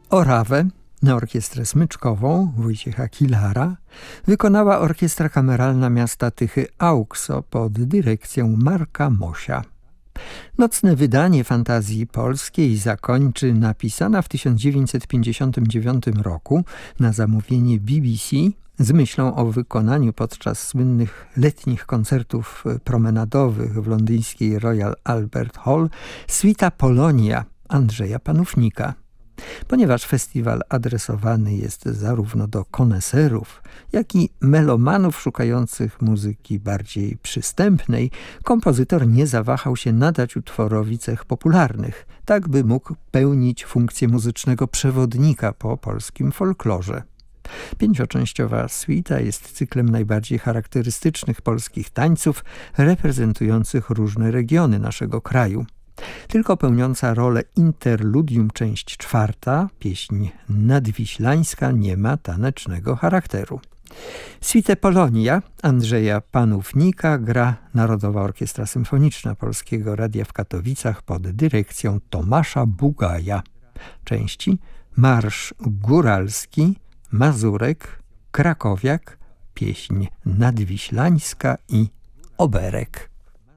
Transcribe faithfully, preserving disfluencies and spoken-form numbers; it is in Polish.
Orawę na orkiestrę smyczkową Wojciecha Kilara wykonała Orkiestra Kameralna Miasta Tychy Aukso pod dyrekcją Marka Mosia. Nocne wydanie fantazji polskiej zakończy napisana w tysiąc dziewięćset pięćdziesiątym dziewiątym roku na zamówienie B B C z myślą o wykonaniu podczas słynnych letnich koncertów promenadowych w londyńskiej Royal Albert Hall suita Polonia Andrzeja Panównika. Ponieważ festiwal adresowany jest zarówno do koneserów, jak i melomanów szukających muzyki bardziej przystępnej, kompozytor nie zawahał się nadać utworowi cech popularnych, tak by mógł pełnić funkcję muzycznego przewodnika po polskim folklorze. Pięcioczęściowa suita jest cyklem najbardziej charakterystycznych polskich tańców, reprezentujących różne regiony naszego kraju. Tylko pełniąca rolę interludium część czwarta, pieśń nadwiślańska, nie ma tanecznego charakteru. Suitę Polonia Andrzeja Panównika gra Narodowa Orkiestra Symfoniczna Polskiego Radia w Katowicach pod dyrekcją Tomasza Bugaja. Części: marsz góralski, mazurek, krakowiak, pieśń nadwiślańska i oberek.